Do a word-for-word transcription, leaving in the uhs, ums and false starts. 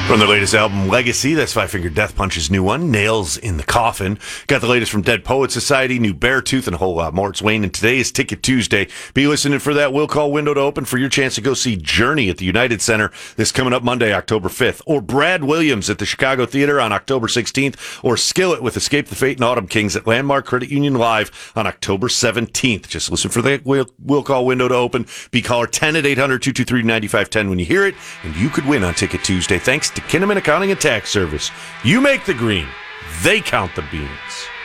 From their latest album, Legacy, that's Five Finger Death Punch's new one, Nails in the Coffin. Got the latest from Dead Poets Society, new Beartooth, and a whole lot more. It's Wayne, and today is Ticket Tuesday. Be listening for that will call window to open for your chance to go see Journey at the United Center this coming up Monday, October fifth, or Brad Williams at the Chicago Theater on October sixteenth, or Skillet with Escape the Fate and Autumn Kings at Landmark Credit Union Live on October seventeenth. Just listen for that will, will call window to open. Be caller ten at eight hundred, two two three, nine five one zero when you hear it, and you could win on Ticket Tuesday thanks to Kinnaman Accounting and Tax Service. You make the green, they count the beans.